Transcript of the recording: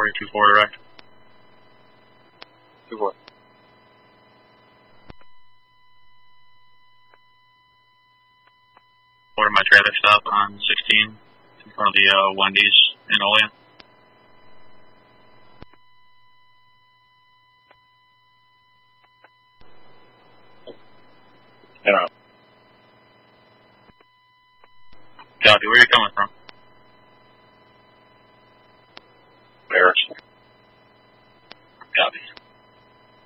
2-4 direct. 2-4. Order my trailer stop on 16 in front of the Wendy's in Olean. Yeah. Copy, where are you coming from?